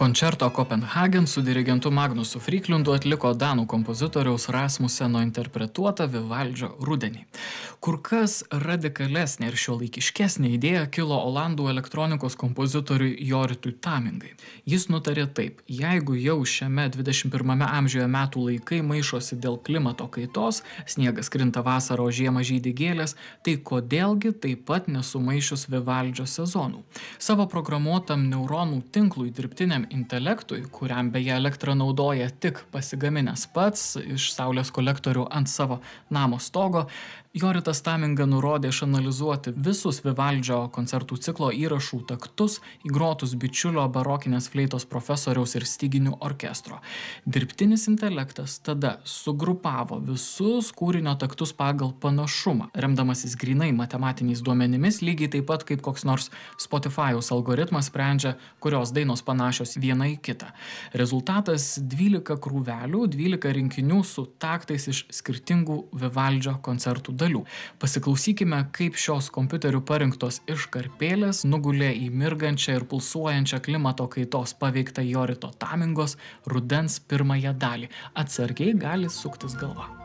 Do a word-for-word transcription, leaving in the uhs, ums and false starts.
Koncerto Kopenhagen su dirigentu Magnusu Fryklundu atliko danų kompozitoriaus Rasmuseno interpretuotą Vivaldžio Rudenį. Kur kas radikalesnė ir šiuolaikiškesnė idėja kilo olandų elektronikos kompozitoriui Joritui Tamingai. Jis nutarė taip: jeigu jau šiame dvidešimt pirmame amžiuje metų laikai maišosi dėl klimato kaitos, sniegas krinta vasarą, o žiemą žydi gėlės, tai kodėlgi taip pat nesumaišius Vivaldžio sezonų? Savo programuotam neuronų tinklui dirbtiniam intelektui, kuriam beje elektrą naudoja tik pasigaminęs pats iš saulės kolektorių ant savo namo stogo, Joritas Taminga nurodė išanalizuoti visus Vivaldžio koncertų ciklo įrašų taktus įgrotus bičiulio barokinės fleitos profesoriaus ir styginių orkestro. Dirbtinis intelektas tada sugrupavo visus kūrinio taktus pagal panašumą, remdamasis grynai matematiniais duomenimis, lygiai taip pat kaip koks nors Spotify'aus algoritmas sprendžia, kurios dainos panašios viena į kitą. Rezultatas dvylika krūvelių, dvylika rinkinių su taktais iš skirtingų Vivaldžio koncertų dalių. Pasiklausykime, kaip šios kompiuterių parinktos iškarpėlės nugulė į mirgančią ir pulsuojančią klimato kaitos paveiktą Jorito Tamingos Rudens pirmąją dalį. Atsargiai gali suktis galva.